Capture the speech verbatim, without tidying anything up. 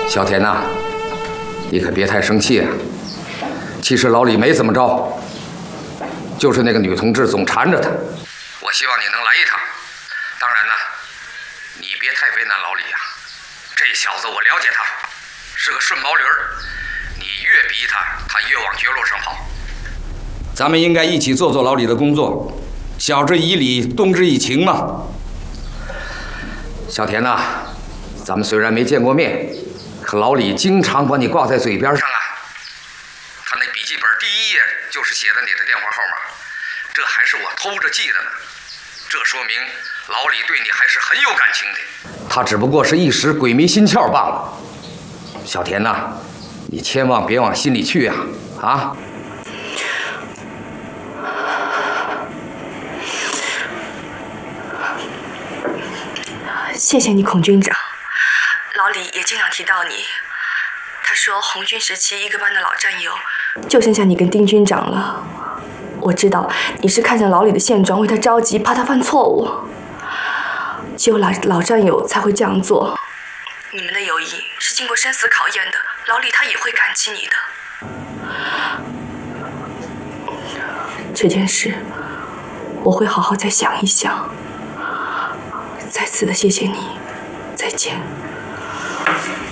小田呐，你可别太生气啊。其实老李没怎么着，就是那个女同志总缠着他。我希望你能来一趟。当然呢，你别太为难老李呀、啊。这小子我了解他，是个顺毛驴儿。你越逼他，他越往绝路上跑。咱们应该一起做做老李的工作，晓之以理，动之以情嘛。小田呐、啊，咱们虽然没见过面，可老李经常把你挂在嘴边上啊。他那笔记本第一页就是写的你的电话号码，这还是我偷着记的呢。这说明老李对你还是很有感情的，他只不过是一时鬼迷心窍罢了。小田呐、啊，你千万别往心里去呀！啊！ 谢谢你，孔军长。老李也经常提到你，他说红军时期一个班的老战友，就剩下你跟丁军长了。我知道你是看见老李的现状，为他着急，怕他犯错误。只有老老战友才会这样做。你们的友谊是经过生死考验的，老李他也会感激你的。这件事，我会好好再想一想。再次的谢谢你，再见。